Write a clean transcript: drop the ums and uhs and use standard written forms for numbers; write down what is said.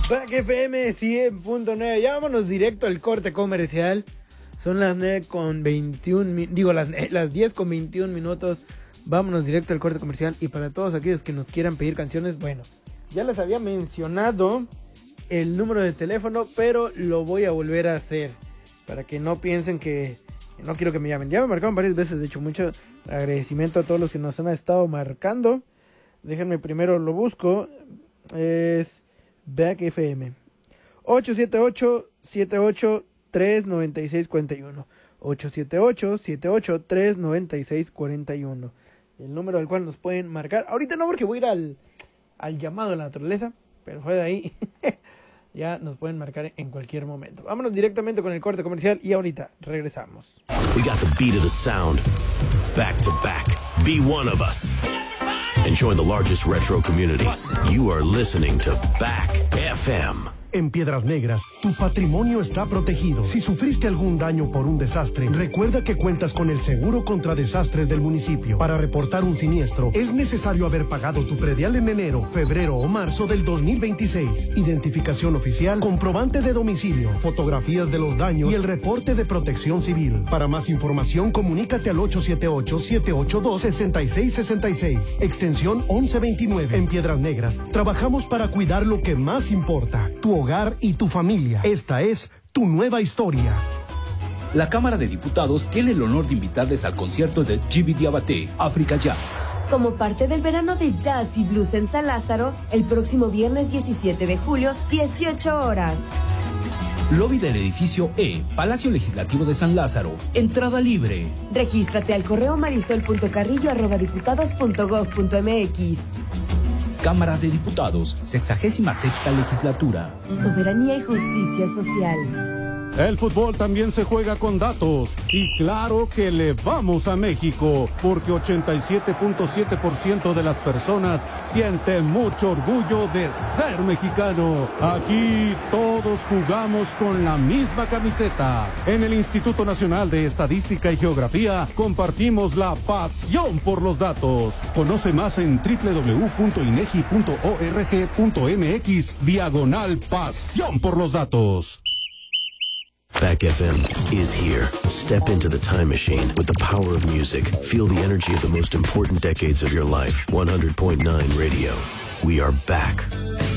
Back FM 100.9. Ya vámonos directo al corte comercial. Son las 9:21, las 10:21 minutos. Vámonos directo al corte comercial. Y para todos aquellos que nos quieran pedir canciones, bueno, ya les había mencionado el número de teléfono, pero lo voy a volver a hacer para que no piensen que no quiero que me llamen. Ya me marcaron varias veces, de hecho, mucho agradecimiento a todos los que nos han estado marcando. Déjenme primero lo busco. Es Back FM 878-78-39641 878-78-39641. El número al cual nos pueden marcar. Ahorita no, porque voy a ir al llamado de la naturaleza, pero fuera de ahí ya nos pueden marcar en cualquier momento. Vámonos directamente con el corte comercial y ahorita regresamos. We got the beat of the sound. Back to back. Be one of us. And join the largest retro community. You are listening to Back FM. En Piedras Negras, tu patrimonio está protegido. Si sufriste algún daño por un desastre, recuerda que cuentas con el seguro contra desastres del municipio. Para reportar un siniestro, es necesario haber pagado tu predial en enero, febrero o marzo del 2026. Identificación oficial, comprobante de domicilio, fotografías de los daños y el reporte de protección civil. Para más información, comunícate al 878-782-6666, extensión 1129. En Piedras Negras, trabajamos para cuidar lo que más importa, tu hogar y tu familia. Esta es tu nueva historia. La Cámara de Diputados tiene el honor de invitarles al concierto de Djiby Diabaté, Africa Jazz. Como parte del verano de jazz y blues en San Lázaro, el próximo viernes 17 de julio, 18 horas. Lobby del edificio E, Palacio Legislativo de San Lázaro. Entrada libre. Regístrate al correo marisol.carrillo@diputados.gov.mx. Cámara de Diputados, 66ª legislatura. Soberanía y justicia social. El fútbol también se juega con datos. Y claro que le vamos a México, porque 87.7% de las personas sienten mucho orgullo de ser mexicano. Aquí todos jugamos con la misma camiseta. En el Instituto Nacional de Estadística y Geografía compartimos la pasión por los datos. Conoce más en www.inegi.org.mx/pasión por los datos. Back FM is here. Step into the time machine with the power of music. Feel the energy of the most important decades of your life. 100.9 Radio. We are back.